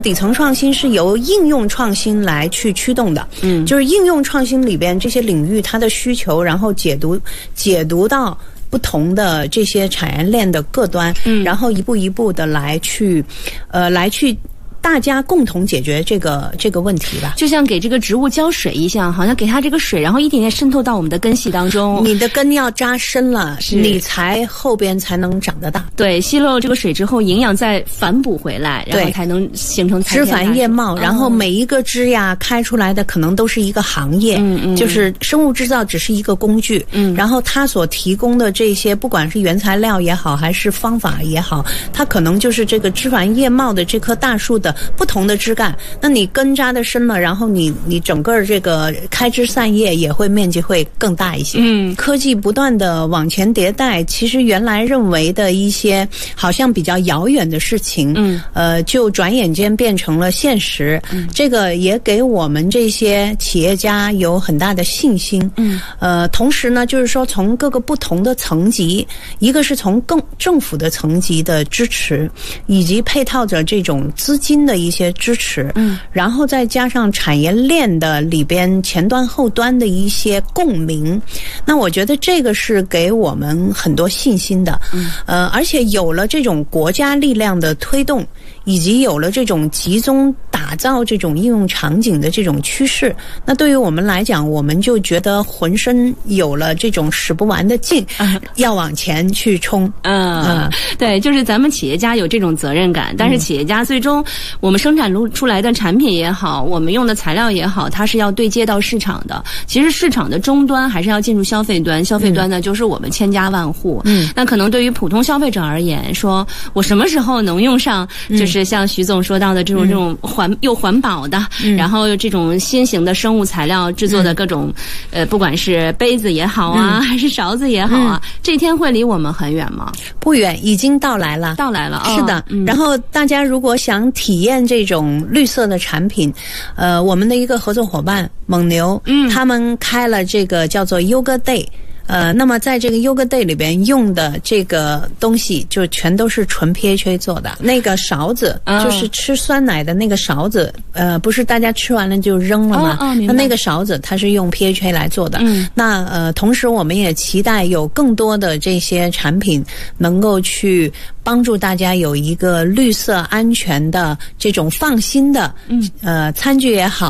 底层创新是由应用创新来去驱动的，就是应用创新里边这些领域它的需求，然后解读到不同的这些产业链的各端，然后一步一步的来去大家共同解决这个问题吧。 就像给这个植物浇水一样，好像给它这个水，然后一点点渗透到我们的根系当中。 你的根要扎深了，你才后边才能长得大。 对，吸漏这个水之后，营养再反哺回来，然后才能形成枝繁叶茂。然后每一个枝呀开出来的可能都是一个行业，就是生物制造只是一个工具，然后它所提供的这些，不管是原材料也好，还是方法也好，它可能就是这个枝繁叶茂的这棵大树的不同的枝干。那你根扎的深了，然后你整个这个开枝散叶也会面积会更大一些。科技不断的往前迭代，其实原来认为的一些好像比较遥远的事情，就转眼间变成了现实。这个也给我们这些企业家有很大的信心。同时呢，就是说从各个不同的层级，一个是从政府的层级的支持，以及配套着这种资金的一些支持，然后再加上产业链的里边前端后端的一些共鸣，那我觉得这个是给我们很多信心的。而且有了这种国家力量的推动，以及有了这种集中打造这种应用场景的这种趋势，那对于我们来讲，我们就觉得浑身有了这种使不完的劲，要往前去冲。 对，就是咱们企业家有这种责任感，但是企业家最终我们生产出来的产品也好，我们用的材料也好，它是要对接到市场的。其实市场的终端还是要进入消费端，消费端呢就是我们千家万户。那可能对于普通消费者而言，说我什么时候能用上，就是像徐总说到的这种又环保的，然后这种新型的生物材料制作的各种不管是杯子也好啊，还是勺子也好啊，这天会离我们很远吗？ 不远，已经到来了。是的。然后大家如果想体验这种绿色的产品，我们的一个合作伙伴蒙牛，他们开了这个叫做 Yoga Day。那么在这个 Yoga Day 里边用的这个东西就全都是纯 PHA 做的。那个勺子就是吃酸奶的那个勺子，不是大家吃完了就扔了吗？那个勺子它是用 PHA 来做的。那同时我们也期待有更多的这些产品能够去帮助大家有一个绿色安全的这种放心的餐具也好，